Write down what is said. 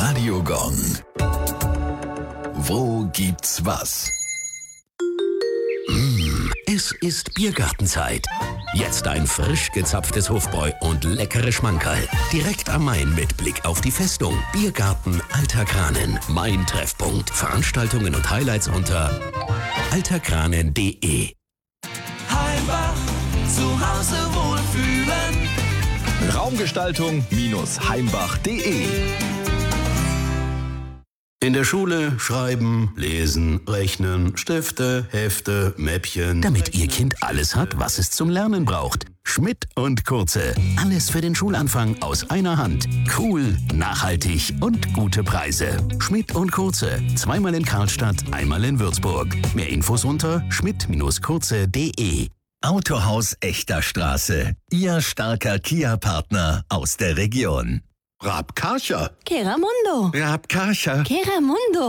Radio Gong. Wo gibt's was? Es ist Biergartenzeit. Jetzt ein frisch gezapftes Hofbräu und leckere Schmankerl. Direkt am Main mit Blick auf die Festung. Biergarten Alter Kranen. Mein Treffpunkt. Veranstaltungen und Highlights unter alterkranen.de. Heimbach, zu Hause wohlfühlen. Raumgestaltung-heimbach.de. In der Schule schreiben, lesen, rechnen, Stifte, Hefte, Mäppchen. Damit Ihr Kind alles hat, was es zum Lernen braucht. Schmidt und Kurze. Alles für den Schulanfang aus einer Hand. Cool, nachhaltig und gute Preise. Schmidt und Kurze. Zweimal in Karlstadt, einmal in Würzburg. Mehr Infos unter schmidt-kurze.de. Autohaus Echter Straße. Ihr starker Kia-Partner aus der Region. Raab Karcher. Keramundo. Raab Karcher. Keramundo.